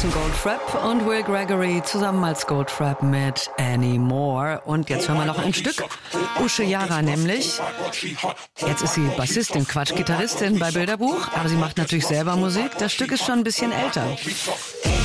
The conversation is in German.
Jason Goldfrapp und Will Gregory zusammen als Goldfrapp mit Anymore. Und jetzt hören wir noch ein Stück. Usche Yara nämlich. Jetzt ist sie Bassistin, Gitarristin bei Bilderbuch, aber sie macht natürlich selber Musik. Das Stück ist schon ein bisschen älter.